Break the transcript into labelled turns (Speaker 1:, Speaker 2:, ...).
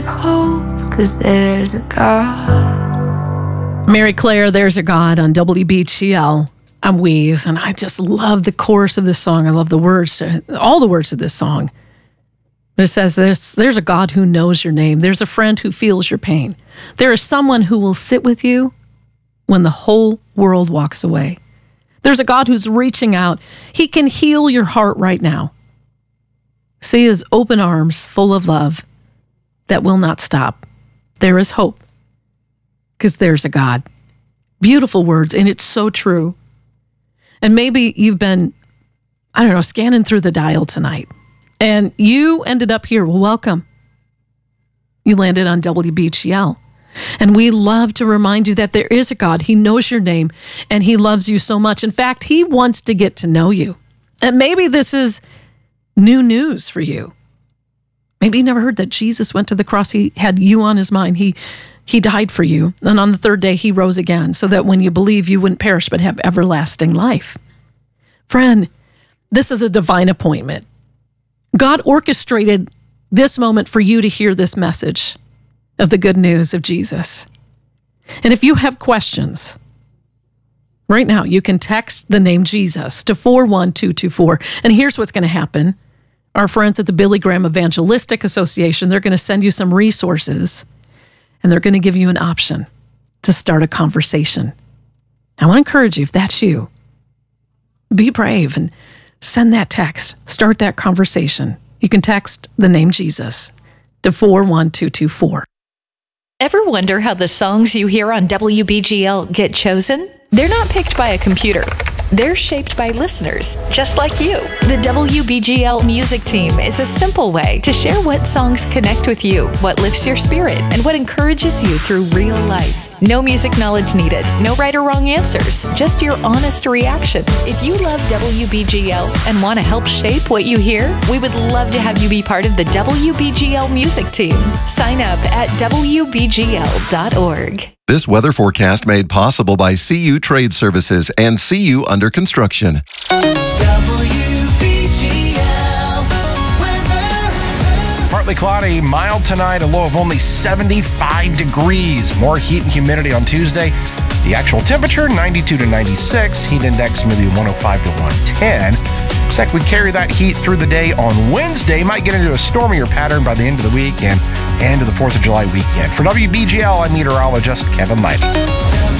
Speaker 1: hope, 'cause there's a God.
Speaker 2: Mary Claire, There's a God on WBGL. I'm Weeze, and I just love the chorus of this song. I love the words, all the words of this song. But it says, there's a God who knows your name. There's a friend who feels your pain. There is someone who will sit with you when the whole world walks away. There's a God who's reaching out. He can heal your heart right now. See his open arms full of love that will not stop. There is hope because there's a God. Beautiful words, and it's so true. And maybe you've been, scanning through the dial tonight, and you ended up here. Well, welcome. You landed on WBGL. And we love to remind you that there is a God. He knows your name, and he loves you so much. In fact, he wants to get to know you. And maybe this is new news for you. Maybe you never heard that Jesus went to the cross. He had you on his mind. He died for you. And on the third day, he rose again so that when you believe, you wouldn't perish but have everlasting life. Friend, this is a divine appointment. God orchestrated this moment for you to hear this message of the good news of Jesus. And if you have questions, right now, you can text the name Jesus to 41224. And here's what's going to happen. Our friends at the Billy Graham Evangelistic Association, they're going to send you some resources, and they're going to give you an option to start a conversation. I want to encourage you, if that's you, be brave and send that text. Start that conversation. You can text the name Jesus to 41224.
Speaker 3: Ever wonder how the songs you hear on WBGL get chosen? They're not picked by a computer. They're shaped by listeners, just like you. The WBGL music team is a simple way to share what songs connect with you, what lifts your spirit, and what encourages you through real life. No music knowledge needed, no right or wrong answers, just your honest reaction. If you love WBGL and want to help shape what you hear, we would love to have you be part of the WBGL music team. Sign up at WBGL.org.
Speaker 4: This weather forecast made possible by CU Trade Services and CU Under Construction.
Speaker 5: WBGL weather.
Speaker 6: Partly cloudy, mild tonight, a low of only 75 degrees. More heat and humidity on Tuesday. The actual temperature, 92 to 96. Heat index maybe 105 to 110. Looks like we carry that heat through the day on Wednesday. Might get into a stormier pattern by the end of the week and into the 4th of July weekend. For WBGL, I'm meteorologist Kevin Lighty.